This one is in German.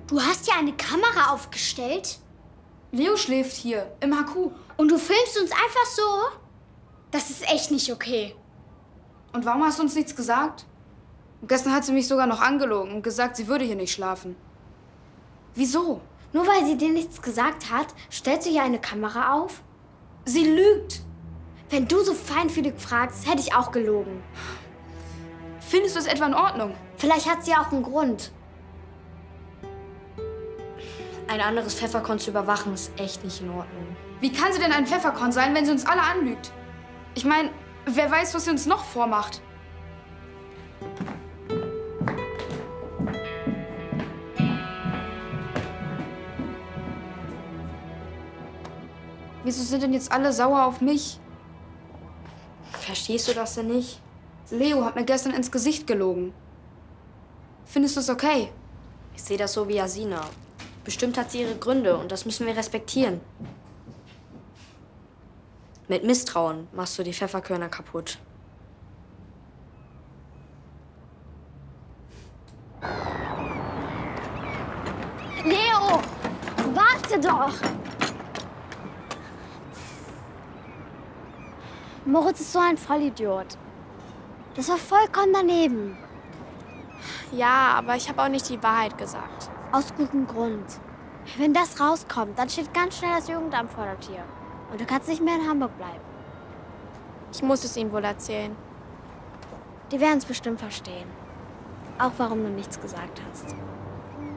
Du hast ja eine Kamera aufgestellt? Leo schläft hier, im HQ. Und du filmst uns einfach so? Das ist echt nicht okay. Und warum hast du uns nichts gesagt? Und gestern hat sie mich sogar noch angelogen und gesagt, sie würde hier nicht schlafen. Wieso? Nur weil sie dir nichts gesagt hat, stellst du hier eine Kamera auf? Sie lügt. Wenn du so feinfühlig fragst, hätte ich auch gelogen. Findest du es etwa in Ordnung? Vielleicht hat sie auch einen Grund. Ein anderes Pfefferkorn zu überwachen ist echt nicht in Ordnung. Wie kann sie denn ein Pfefferkorn sein, wenn sie uns alle anlügt? Ich meine, wer weiß, was sie uns noch vormacht. Wieso sind denn jetzt alle sauer auf mich? Verstehst du das denn nicht? Leo hat mir gestern ins Gesicht gelogen. Findest du es okay? Ich sehe das so wie Yasina. Bestimmt hat sie ihre Gründe und das müssen wir respektieren. Mit Misstrauen machst du die Pfefferkörner kaputt. Leo, warte doch! Moritz ist so ein Vollidiot. Das war vollkommen daneben. Ja, aber ich habe auch nicht die Wahrheit gesagt. Aus gutem Grund. Wenn das rauskommt, dann steht ganz schnell das Jugendamt vor der Tür. Und du kannst nicht mehr in Hamburg bleiben. Ich muss es ihnen wohl erzählen. Die werden es bestimmt verstehen. Auch warum du nichts gesagt hast.